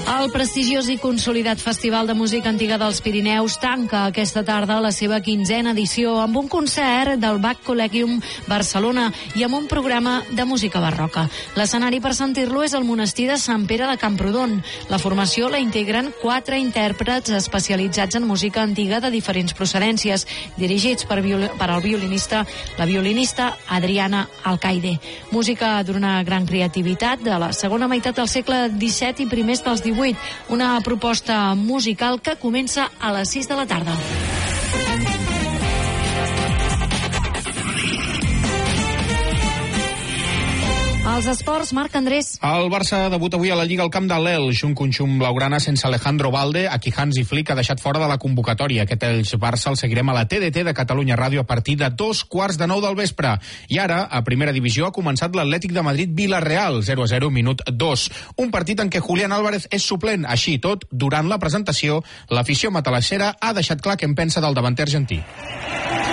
El prestigiós i consolidat Festival de Música Antiga dels Pirineus tanca aquesta tarda la seva 15a edició amb un concert del Bach Collegium Barcelona i amb un programa de música barroca. L'escenari per sentir-lo és el monestir de Sant Pere de Camprodon. La formació la integren 4 intèrprets especialitzats en música antiga de diferents procedències, dirigits per la violinista Adriana Alcaide. Música d'una gran creativitat de la segona meitat del segle XVII i primers dels XVIII. Una proposta musical que comença a les 6 de la tarda. Els esports, Marc Andrés. El Barça debuta avui a la Lliga al camp de l'Elx, un conjunt blaugrana sense Alejandro Valde, a qui Hansi Flick ha deixat fora de la convocatòria. Aquest Elx-Barça el seguirem a la TDT de Catalunya Ràdio a partir de 8:45 del vespre. I ara, a primera divisió, ha començat l'Atlètic de Madrid-Villarreal, 0-0, minut 2. Un partit en què Julián Álvarez és suplent. Així tot, durant la presentació, l'afició matalassera ha deixat clar què en pensa del davanter argentí.